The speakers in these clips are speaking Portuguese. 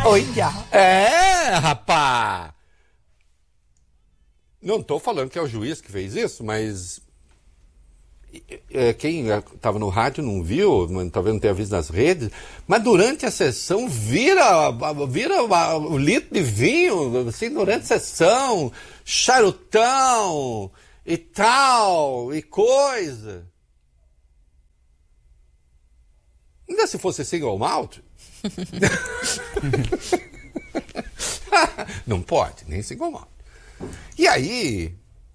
Olha! É, rapá! Não estou falando que é o juiz que fez isso, mas quem estava no rádio não viu, talvez não tenha visto nas redes, mas durante a sessão vira o litro de vinho, assim, durante a sessão, charutão e tal, e coisa. Ainda se fosse single malt? Não pode, nem single malt. E aí,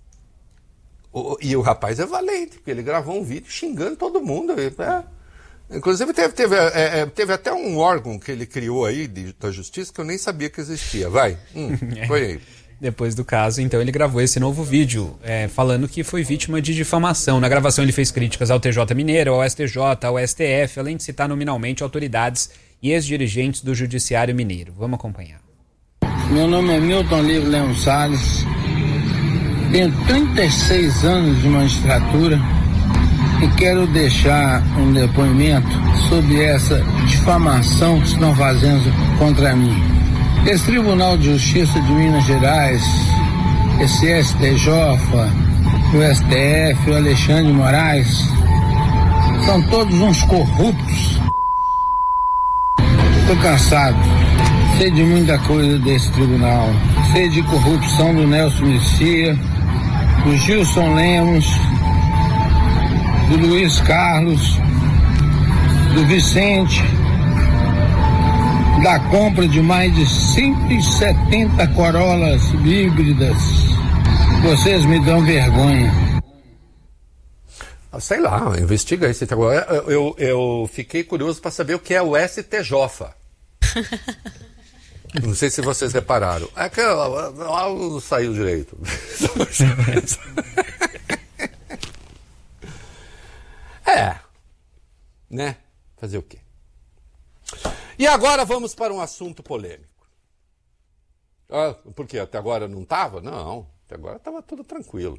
o rapaz é valente, porque ele gravou um vídeo xingando todo mundo. Inclusive teve até um órgão que ele criou aí da justiça que eu nem sabia que existia. Vai, foi aí. Depois do caso, então, ele gravou esse novo vídeo, falando que foi vítima de difamação. Na gravação ele fez críticas ao TJ Mineiro, ao STJ, ao STF, além de citar nominalmente autoridades e ex-dirigentes do Judiciário Mineiro. Vamos acompanhar. Meu nome é Milton Livre Leão Salles, tenho 36 anos de magistratura e quero deixar um depoimento sobre essa difamação que estão fazendo contra mim. Esse Tribunal de Justiça de Minas Gerais, esse STJ, o STF, o Alexandre de Moraes, são todos uns corruptos. Estou cansado. Sei de muita coisa desse tribunal. Sei de corrupção do Nelson Messias, do Gilson Lemos, do Luiz Carlos, do Vicente, da compra de mais de 170 Corollas híbridas. Vocês me dão vergonha. Sei lá, investiga isso. Eu fiquei curioso para saber o que é o STJ. Não sei se vocês repararam. É que não saiu direito. Né? Fazer o quê? E agora vamos para um assunto polêmico. Por quê? Até agora não estava? Não, até agora estava tudo tranquilo.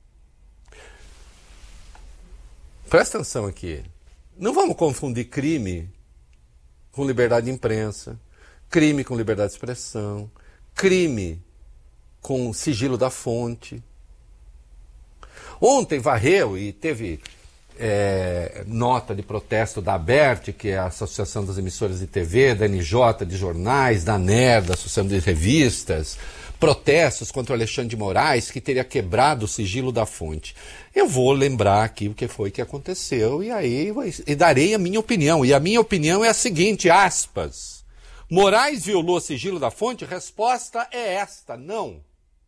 Presta atenção aqui. Não vamos confundir crime com liberdade de imprensa, crime com liberdade de expressão, crime com sigilo da fonte. Ontem varreu e teve nota de protesto da ABERT, que é a Associação das Emissoras de TV, da NJ, de jornais, da ANER, da Associação de Revistas, protestos contra o Alexandre de Moraes, que teria quebrado o sigilo da fonte. Eu vou lembrar aqui o que foi que aconteceu e darei a minha opinião. E a minha opinião é a seguinte, aspas. Moraes violou o sigilo da fonte? Resposta é esta, não.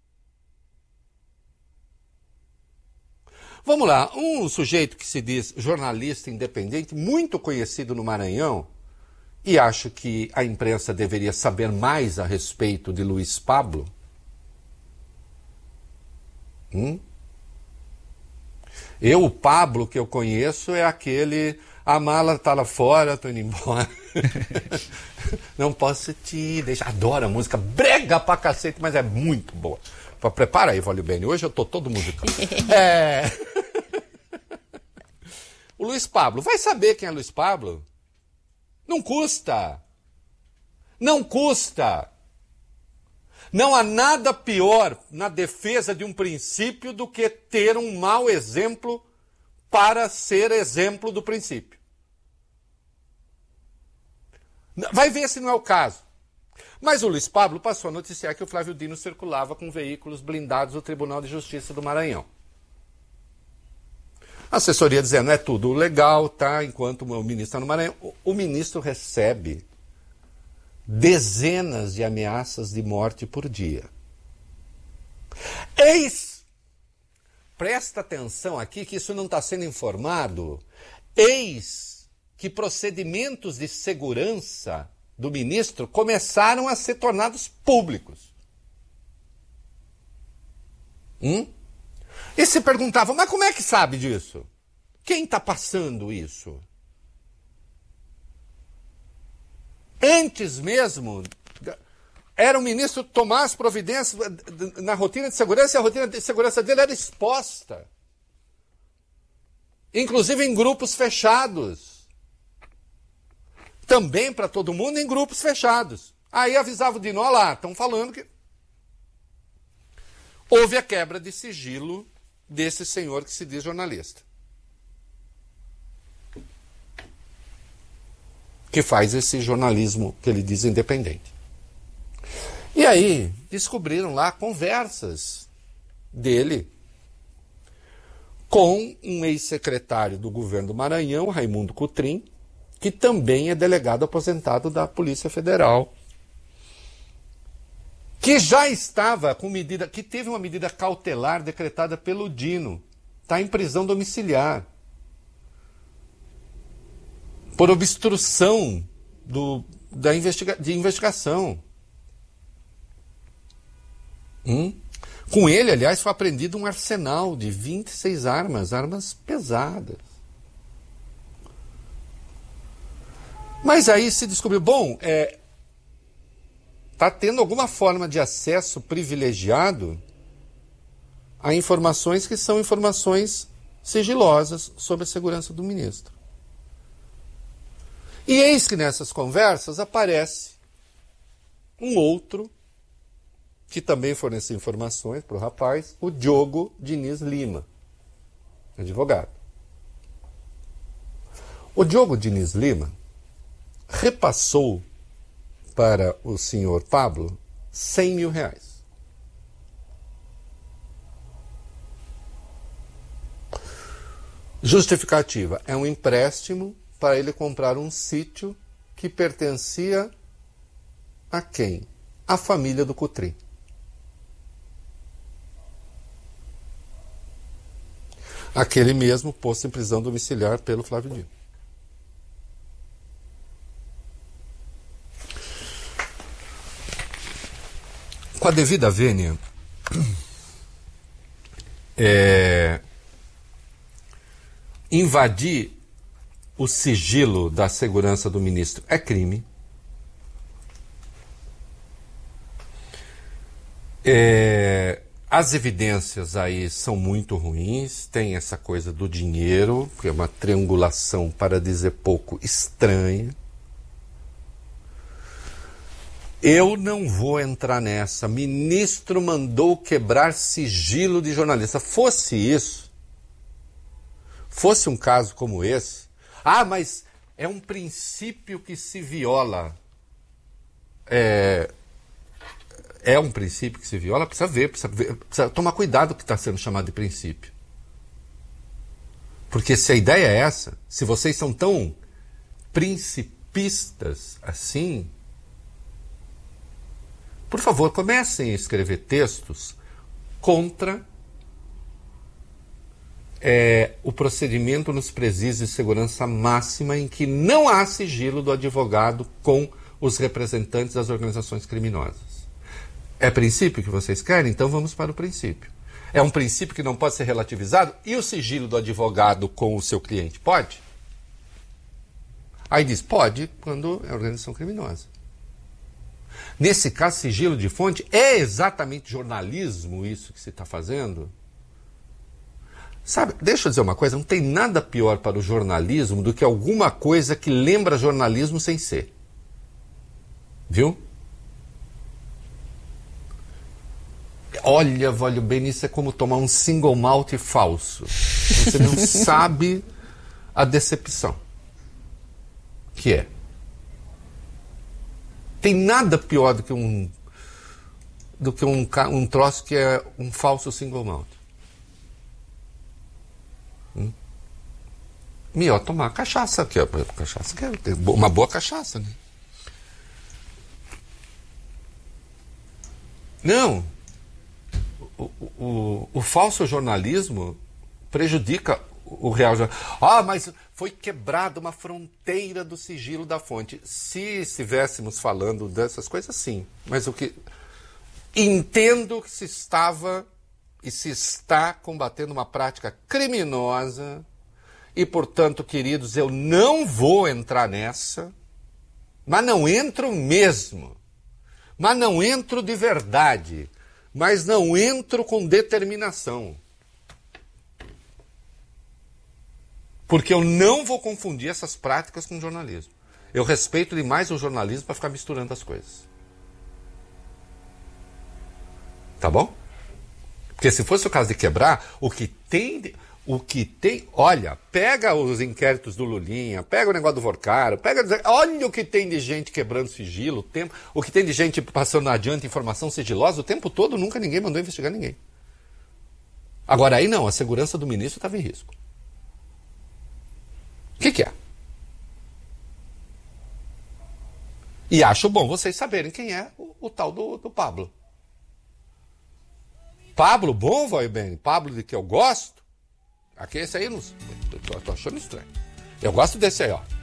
Vamos lá, um sujeito que se diz jornalista independente, muito conhecido no Maranhão, e acho que a imprensa deveria saber mais a respeito de Luiz Pablo. O Pablo que eu conheço é aquele, a mala tá lá fora, tô indo embora. Não posso te deixar, adoro a música, brega pra cacete, mas é muito boa. Prepara aí, Vólio Bene, hoje eu tô todo musical. O Luiz Pablo, vai saber quem é Luiz Pablo? Não custa. Não custa. Não há nada pior na defesa de um princípio do que ter um mau exemplo para ser exemplo do princípio. Vai ver se não é o caso. Mas o Luiz Pablo passou a noticiar que o Flávio Dino circulava com veículos blindados do Tribunal de Justiça do Maranhão. A assessoria dizendo, é tudo legal, tá? Enquanto o ministro está no Maranhão. O ministro recebe dezenas de ameaças de morte por dia. Presta atenção aqui que isso não está sendo informado. Eis que procedimentos de segurança do ministro começaram a ser tornados públicos. E se perguntava, mas como é que sabe disso? Quem está passando isso? Antes mesmo, era o ministro tomar as providências na rotina de segurança, e a rotina de segurança dele era exposta. Inclusive em grupos fechados. Também para todo mundo em grupos fechados. Aí avisava o Dino, olha lá, estão falando que houve a quebra de sigilo desse senhor que se diz jornalista. Que faz esse jornalismo que ele diz independente. E aí descobriram lá conversas dele com um ex-secretário do governo do Maranhão, Raimundo Cotrim, que também é delegado aposentado da Polícia Federal, que já estava com medida, que teve uma medida cautelar decretada pelo Dino, está em prisão domiciliar, por obstrução de investigação. Com ele, aliás, foi apreendido um arsenal de 26 armas pesadas. Mas aí se descobriu, está tendo alguma forma de acesso privilegiado a informações que são informações sigilosas sobre a segurança do ministro. E eis que nessas conversas aparece um outro que também forneceu informações para o rapaz, o Diogo Diniz Lima, advogado. O Diogo Diniz Lima repassou para o senhor Pablo 100 mil reais. Justificativa, é um empréstimo para ele comprar um sítio que pertencia a quem? A família do Cotrim. Aquele mesmo posto em prisão domiciliar pelo Flávio Dino. Com a devida vênia, invadir o sigilo da segurança do ministro é crime. As evidências aí são muito ruins, tem essa coisa do dinheiro, que é uma triangulação, para dizer pouco, estranha. Eu não vou entrar nessa. Ministro mandou quebrar sigilo de jornalista. Fosse isso, fosse um caso como esse, mas é um princípio que se viola. É um princípio que se viola, precisa ver, precisa tomar cuidado com o que está sendo chamado de princípio. Porque se a ideia é essa, se vocês são tão principistas assim, por favor, comecem a escrever textos contra o procedimento nos presídios de segurança máxima em que não há sigilo do advogado com os representantes das organizações criminosas. É princípio que vocês querem? Então vamos para o princípio. É um princípio que não pode ser relativizado? E o sigilo do advogado com o seu cliente? Pode? Aí diz, pode, quando é organização criminosa. Nesse caso, sigilo de fonte, é exatamente jornalismo isso que se está fazendo? Sabe, deixa eu dizer uma coisa, não tem nada pior para o jornalismo do que alguma coisa que lembra jornalismo sem ser. Viu? Olha, Valho Bem, isso é como tomar um single malt falso. Você não sabe a decepção que é. Tem nada pior do que um troço que é um falso single malt. Melhor tomar cachaça, que é cachaça, que é uma boa cachaça, né? Não. O falso jornalismo prejudica o real jornalismo. Mas foi quebrada uma fronteira do sigilo da fonte. Se estivéssemos falando dessas coisas, sim. Mas o que... Entendo que se estava e se está combatendo uma prática criminosa e, portanto, queridos, eu não vou entrar nessa, mas não entro mesmo. Mas não entro de verdade. Mas não entro com determinação. Porque eu não vou confundir essas práticas com jornalismo. Eu respeito demais o jornalismo para ficar misturando as coisas. Tá bom? Porque se fosse o caso de quebrar, o que tem, olha, pega os inquéritos do Lulinha, pega o negócio do Vorcaro, olha o que tem de gente quebrando sigilo, o que tem de gente passando adiante informação sigilosa o tempo todo, nunca ninguém mandou investigar ninguém. Agora aí não, a segurança do ministro estava em risco. O que é? E acho bom vocês saberem quem é o tal do Pablo. Pablo bom, vai bem. Pablo de que eu gosto. Aqui esse aí, eu tô achando estranho. Eu gosto desse aí, ó.